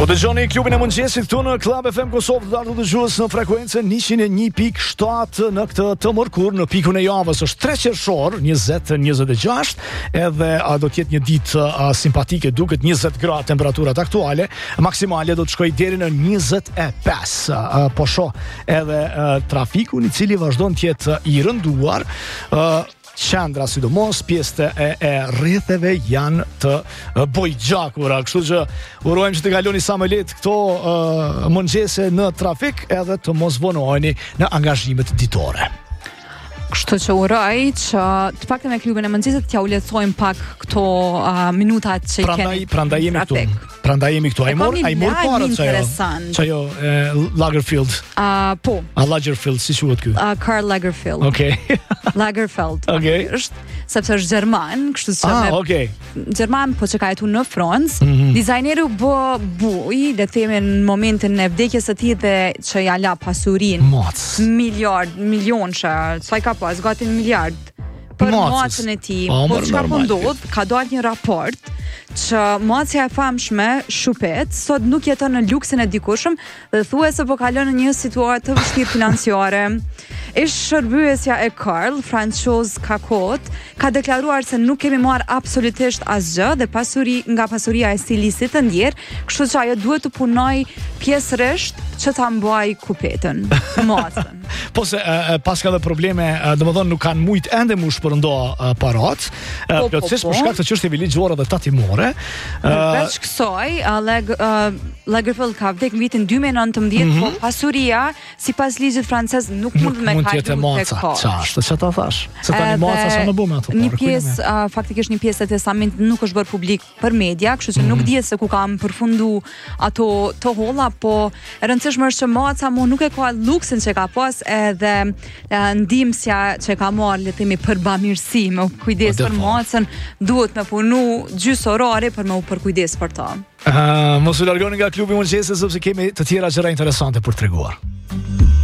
Po dëgjoni klubin e mëngjesit këtu në Club FM Kosovë, të dëgjues në frekuencën 101.7 në këtë të mërkur, në pikun e javës është 3 qershor 2026, edhe do të jetë një ditë simpatike, duket 20 gradë temperaturat aktuale, maksimale do të shkojë deri në 25. Po shoh edhe trafikun i cili vazhdon të jetë i rënduar, qendra sidomos, pjesët e rretheve janë të bojgjakura, kështu që urojmë që të kaloni sa më lehtë këto mëngjese në trafik edhe të mos vonoheni në angazhimet ditore. Kështu që uroj që të paktën me klubin e mëngjesit t'ja u lehtësojmë pak këto minutat që kemi. Prandaj jemi këtu. Ai mor parë çajo Lagerfeld. Po. Lagerfeld, si quhet ky? Karl Lagerfeld. Okej. Lagerfeld. Okej. Sepse është gjerman, kështu që gjerman, po që ka jetu në Francë, dizajneri u bë buj, le të themi në momentin e vdekjes së tij dhe që ja la pasurinë. Milion sa i ka pas, gati 1 miliard për macën e tij. Po çka po ndodh, ka dalë një raport që macja e famshme Shupet sot nuk jeton në luksin e dikushëm dhe thuhet se po kalon në një situatë të vështirë financiare. Ish shërbyesja e Karl, Francoz Kakot, ka deklaruar se nuk kemi marrë absolutisht asgjë dhe nga pasuria e stilisit të ndjer, kështu që ajo duhet të punoj pjesërisht që ta mbaj kupetën, macën. Po se pas ka dhe probleme, domethënë nuk kanë mujt ende mu shpërndo parat, plotësisht për shkak të çështjeve ligjore dhe tatimore. Veç kësaj, Lagerfeld ka vdek në vitin 2019, po pasuria sipas ligjit francez nuk mund me tjetë maca. Çfarë ta thash? Se tani maca sa më bëmë ato. Një pjesë, faktikisht një pjesë e testamentit nuk është bërë publik për media, kështu që nuk dihet se ku kam përfundu ato të holla, po e rëndësishme është që maca nuk e ka luksin që ka pas edhe ndihmësja që ka marrë, le të themi, për bamirësi, me kujdes për macën, duhet me punu gjysmë orare për me u përkujdes për ta. Mos u largoni nga klubi i mëngjesit sepse kemi të tjera gjëra interesante për t'treguar.